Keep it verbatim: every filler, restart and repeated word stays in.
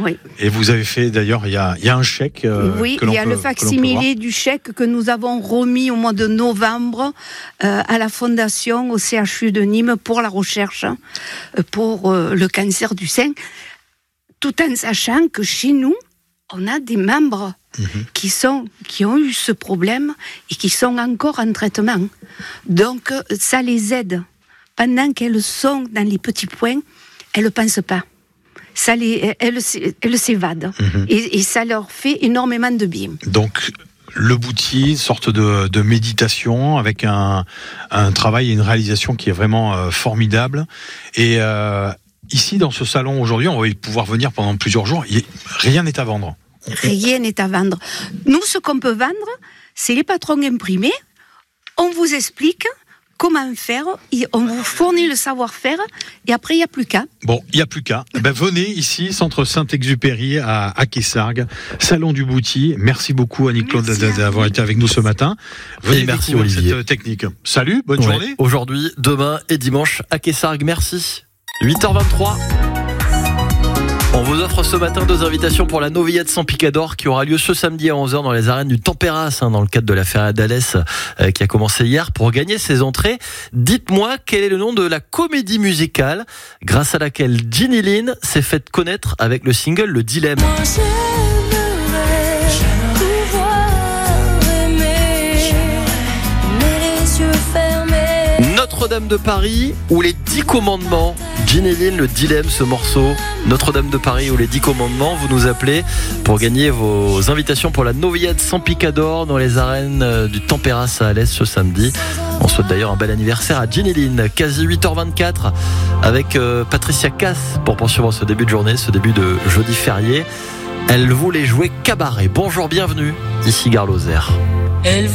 Oui. Et vous avez fait, d'ailleurs, il y a, il y a un chèque. Euh, oui, que l'on il y a peut, le facsimilé du chèque que nous avons remis au mois de novembre euh, à la Fondation, au C H U de Nîmes, pour la recherche, euh, pour euh, le cancer du sein, tout en sachant que chez nous, on a des membres mmh. qui, sont, qui ont eu ce problème et qui sont encore en traitement. Donc, ça les aide. Pendant qu'elles sont dans les petits points, elles ne pensent pas. Ça les, elles, elles s'évadent. Mmh. Et, et ça leur fait énormément de bien. Donc, le Boutier, sorte de, de méditation avec un, un travail et une réalisation qui est vraiment euh, formidable. Et euh, ici, dans ce salon aujourd'hui, on va y pouvoir venir pendant plusieurs jours. Y, rien n'est à vendre. Rien n'est à vendre. Nous, ce qu'on peut vendre, c'est les patrons imprimés. On vous explique comment faire, on vous fournit le savoir-faire, et après, il n'y a plus qu'à. Bon, il n'y a plus qu'à. Ben, venez ici, Centre Saint-Exupéry, à, à Quessargues, Salon du Boutier. Merci beaucoup, Annie-Claude, d'avoir été avec nous ce matin. Venez et merci, Olivier. Cette technique. Salut, bonne ouais. journée. Aujourd'hui, demain et dimanche à Quessargues. Merci. huit heures vingt-trois. On vous offre ce matin deux invitations pour la Novillade San Picador qui aura lieu ce samedi à onze heures dans les arènes du Tempéras, hein, dans le cadre de la Feria d'Alès euh, qui a commencé hier. Pour gagner ces entrées, dites-moi quel est le nom de la comédie musicale grâce à laquelle Ginny Lynn s'est faite connaître avec le single Le Dilemme. Notre-Dame de Paris ou les Dix Commandements. Ginny Lynn, Le Dilemme, ce morceau. Notre-Dame de Paris ou les Dix Commandements. Vous nous appelez pour gagner vos invitations pour la Novillade San Picador dans les arènes du Tempéras à Alès ce samedi. On souhaite d'ailleurs un bel anniversaire à Ginny Lynn. Quasi huit heures vingt-quatre avec euh, Patricia Cass pour poursuivre ce début de journée, ce début de jeudi férié. Elle voulait jouer cabaret. Bonjour, bienvenue. Ici Gare Lozère.